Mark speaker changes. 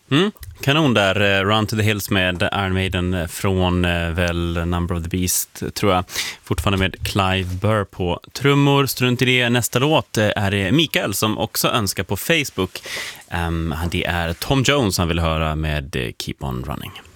Speaker 1: Kanon där, Run to the Hills med Iron Maiden från väl Number of the Beast, tror jag. Fortfarande med Clive Burr på trummor. Strunt i det, nästa låt är det Mikael som också önskar på Facebook. Det är Tom Jones han vill höra med Keep On Running.